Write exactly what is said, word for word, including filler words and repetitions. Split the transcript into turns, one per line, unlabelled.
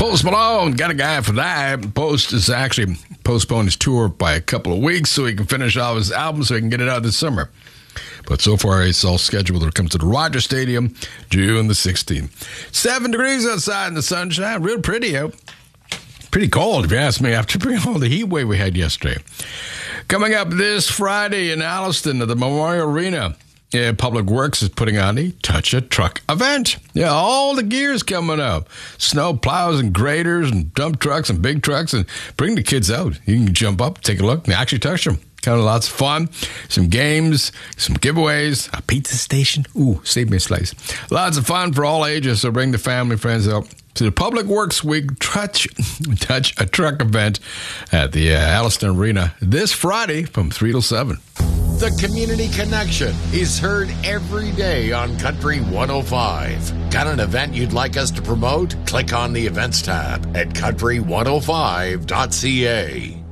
Post Malone, got a guy for that. Post is actually postponed his tour by a couple of weeks so he can finish off his album so he can get it out this summer. But so far, it's all scheduled when it comes to the Rogers Stadium, June the sixteenth. Seven degrees outside in the sunshine. Real pretty out. Pretty cold, if you ask me, after all the heat wave we had yesterday. Coming up this Friday in Alliston at the Memorial Arena, yeah, Public Works is putting on a Touch a Truck event. Yeah, all the gear's coming up. Snow plows and graders and dump trucks and big trucks. And bring the kids out. You can jump up, take a look, and actually touch them. Kind of lots of fun. Some games, some giveaways, a pizza station. Ooh, save me a slice. Lots of fun for all ages, so bring the family, friends out to the Public Works Week Touch, Touch a Truck event at the uh, Alliston Arena this Friday from three till seven.
The Community Connection is heard every day on Country one oh five. Got an event you'd like us to promote? Click on the Events tab at country one oh five dot c a.